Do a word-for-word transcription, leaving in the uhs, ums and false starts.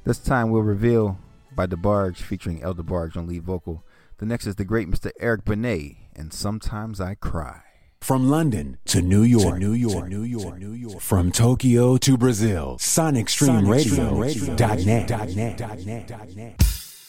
This time we'll reveal by DeBarge featuring El DeBarge on lead vocal. The next is the great Mister Eric Benet and Sometimes I Cry. From London to New York, to New York, New York, New York. From Tokyo to Brazil, Sonic Stream Radio. Dot net. Dot net. Dot net. Dot net.